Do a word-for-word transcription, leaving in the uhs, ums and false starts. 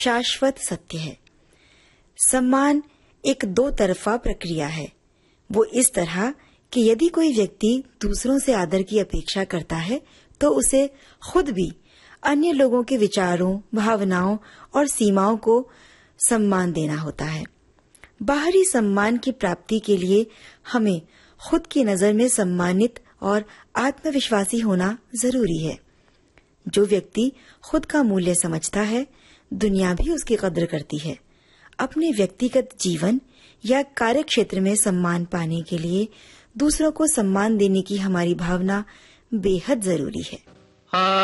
शाश्वत सत्य है। सम्मान एक दो तरफा प्रक्रिया है। वो इस तरह कि यदि कोई व्यक्ति दूसरों से आदर की अपेक्षा करता है तो उसे खुद भी अन्य लोगों के विचारों, भावनाओं और सीमाओं को सम्मान देना होता है। बाहरी सम्मान की प्राप्ति के लिए हमें खुद की नजर में सम्मानित और आत्मविश्वासी होना जरूरी है। जो व्यक्ति खुद का मूल्य समझता है, दुनिया भी उसकी कद्र करती है। अपने व्यक्तिगत जीवन या कार्य क्षेत्र में सम्मान पाने के लिए दूसरों को सम्मान देने की हमारी भावना बेहद जरूरी है।